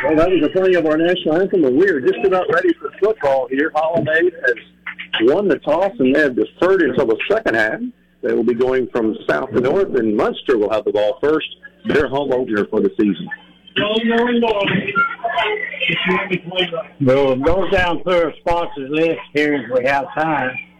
Well, that was the playing of our national anthem, and we are just about ready for football here. Holland-Aid has won the toss, and they have deferred until the second half. They will be going from south to north, and Munster will have the ball first. Their home opener for the season. We'll go down through our sponsors list here if we have time.